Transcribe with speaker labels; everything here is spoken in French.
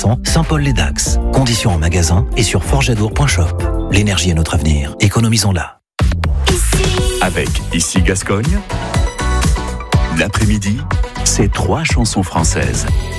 Speaker 1: 500 Saint-Paul-les-Dax. Conditions en magasin et sur forgeadour.shop. L'énergie est notre avenir. Économisons-la.
Speaker 2: Avec Ici Gascogne, l'après-midi, c'est 3 chansons françaises.